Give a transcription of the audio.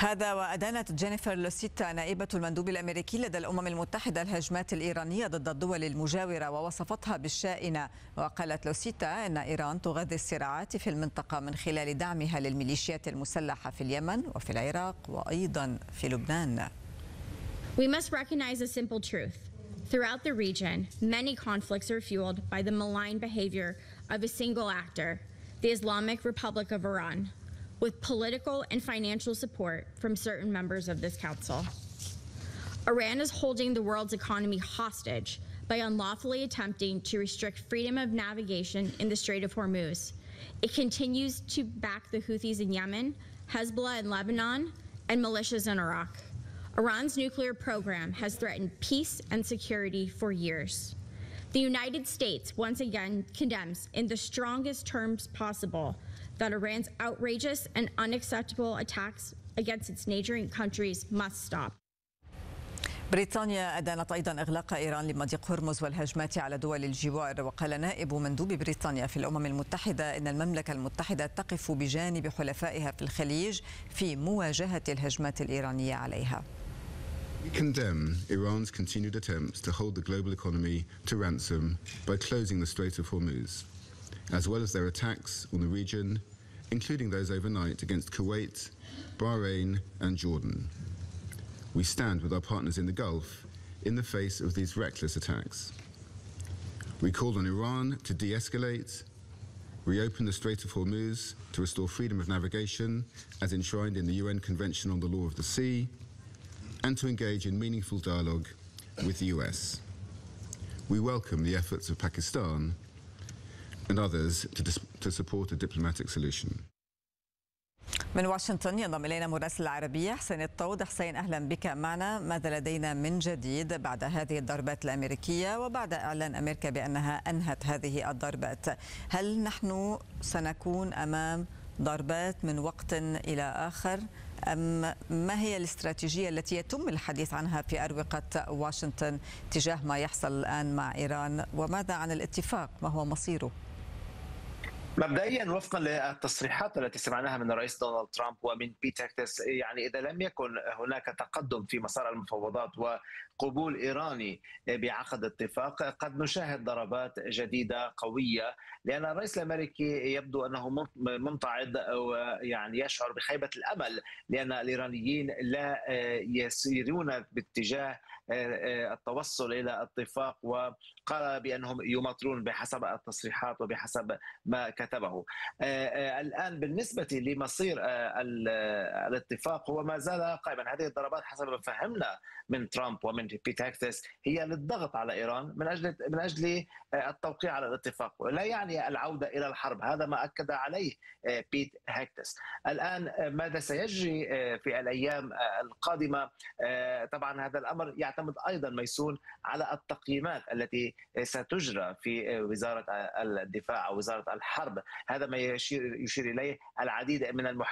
هذا وأدانت جينيفر لوسيتا نائبة المندوب الأمريكي لدى الأمم المتحدة الهجمات الإيرانية ضد الدول المجاورة ووصفتها بالشائنة. وقالت لوسيتا أن إيران تغذي الصراعات في المنطقة من خلال دعمها للميليشيات المسلحة في اليمن وفي العراق وأيضا في لبنان. We must recognize a simple truth. Throughout the region, many conflicts are fueled by the malign behavior of a single actor, the Islamic Republic of Iran, with political and financial support from certain members of this council. Iran is holding the world's economy hostage by unlawfully attempting to restrict freedom of navigation in the Strait of Hormuz. It continues to back the Houthis in Yemen, Hezbollah in Lebanon, and militias in Iraq. Iran's nuclear program has threatened peace and security for years. The United States once again condemns in the strongest terms possible that Iran's outrageous and unacceptable attacks against its neighboring countries must stop. بريطانيا أدانت أيضا إغلاق إيران لمضيق هرمز والهجمات على دول الجوار. وقال نائب مندوب بريطانيا في الأمم المتحدة إن المملكة المتحدة تقف بجانب حلفائها في الخليج في مواجهة الهجمات الإيرانية عليها. We condemn Iran's continued attempts to hold the global economy to ransom by closing the Strait of Hormuz, as well as their attacks on the region, including those overnight against Kuwait, Bahrain and Jordan. We stand with our partners in the Gulf in the face of these reckless attacks. We call on Iran to de-escalate, reopen the Strait of Hormuz to restore freedom of navigation as enshrined in the UN Convention on the Law of the Sea, and to engage in meaningful dialogue with the US. We welcome the efforts of Pakistan and others to support a diplomatic solution. من واشنطن ينضم إلينا مراسل العربية حسين الطود. حسين، أهلا بك معنا. ماذا لدينا من جديد بعد هذه الضربات الأمريكية وبعد إعلان أمريكا بأنها أنهت هذه الضربات؟ هل نحن سنكون أمام ضربات من وقت إلى آخر، أم ما هي الاستراتيجية التي يتم الحديث عنها في أروقة واشنطن تجاه ما يحصل الآن مع إيران؟ وماذا عن الاتفاق؟ ما هو مصيره؟ مبدئيا وفقا للتصريحات التي سمعناها من الرئيس دونالد ترامب ومن بيت هيكتس، يعني اذا لم يكن هناك تقدم في مسار المفاوضات وقبول ايراني بعقد اتفاق، قد نشاهد ضربات جديده قويه، لان الرئيس الامريكي يبدو انه ممتعض ويعني يشعر بخيبه الامل، لان الايرانيين لا يسيرون باتجاه التوصل الى اتفاق، وقال بانهم يماطلون بحسب التصريحات وبحسب ما كتبه. الان بالنسبه لمصير الاتفاق هو ما زال قائما. هذه الضربات حسب ما فهمنا من ترامب ومن بيت هيكتس هي للضغط على ايران من اجل التوقيع على الاتفاق، لا يعني العوده الى الحرب. هذا ما اكد عليه بيت هيكتس. الان ماذا سيجري في الايام القادمه؟ طبعا هذا الامر يعتمد ايضا ميسون على التقييمات التي ستجرى في وزاره الدفاع او وزاره الحرب. هذا ما يشير اليه العديد من